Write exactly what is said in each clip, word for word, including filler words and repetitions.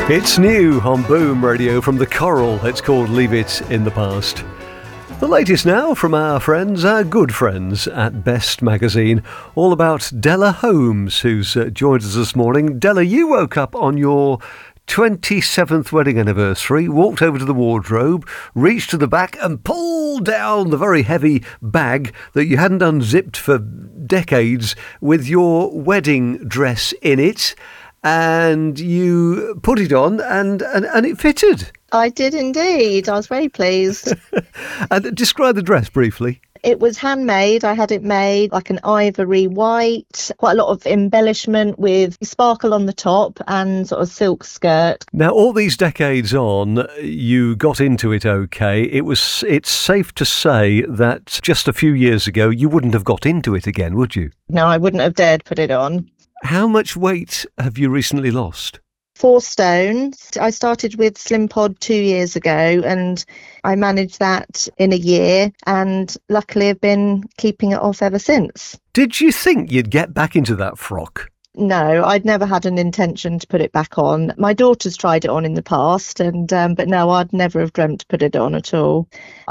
It's new on Boom Radio from the Coral. It's called Leave It in the Past. The latest now from our friends, our good friends at Best Magazine, all about Della Holmes, who's uh, joined us this morning. Della, you woke up on your twenty-seventh wedding anniversary, walked over to the wardrobe, reached to the back and pulled down the very heavy bag that you hadn't unzipped for decades with your wedding dress in it. And you put it on and, and, and it fitted. I did indeed. I was very pleased. And describe the dress briefly. It was handmade. I had it made like an ivory white, quite a lot of embellishment with sparkle on the top and sort of silk skirt. Now, all these decades on, you got into it okay. It was. It's safe to say that just a few years ago, you wouldn't have got into it again, would you? No, I wouldn't have dared put it on. How much weight have you recently lost? Four stones. I started with Slim Pod two years ago and I managed that in a year and luckily I've been keeping it off ever since. Did you think you'd get back into that frock? No, I'd never had an intention to put it back on. My daughter's tried it on in the past, and um, but no, I'd never have dreamt to put it on at all.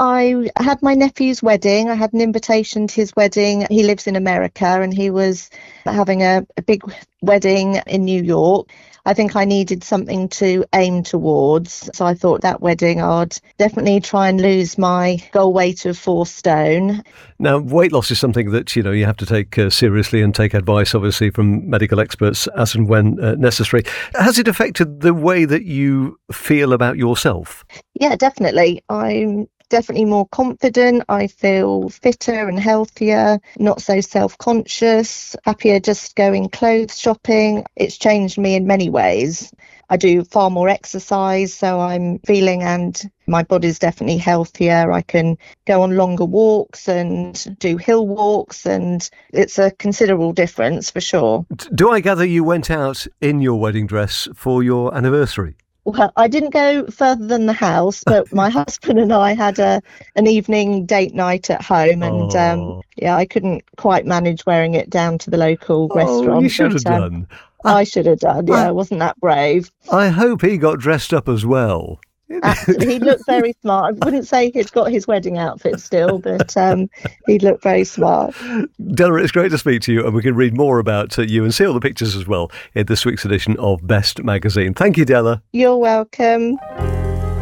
I had my nephew's wedding. I had an invitation to his wedding. He lives in America, and he was having a, a big wedding in New York. I think I needed something to aim towards. So I thought that wedding I'd definitely try and lose my goal weight of four stone. Now, weight loss is something that, you know, you have to take uh, seriously and take advice, obviously, from medical experts as and when uh, necessary. Has it affected the way that you feel about yourself? Yeah, definitely. I'm definitely more confident. I feel fitter and healthier, not so self-conscious, happier just going clothes shopping. It's changed me in many ways. I do far more exercise, so I'm feeling and my body's definitely healthier. I can go on longer walks and do hill walks, and it's a considerable difference for sure. Do I gather you went out in your wedding dress for your anniversary? Well, I didn't go further than the house, but my husband and I had a an evening date night at home, and oh. um, yeah, I couldn't quite manage wearing it down to the local oh, restaurant. You should have but, um, done. I should have done. Yeah, I wasn't that brave. I hope he got dressed up as well. Absolutely. He looked very smart. I wouldn't say he'd got his wedding outfit still, but um, he looked very smart. Della, it's great to speak to you, and we can read more about uh, you and see all the pictures as well in this week's edition of Best Magazine. Thank you, Della. You're welcome.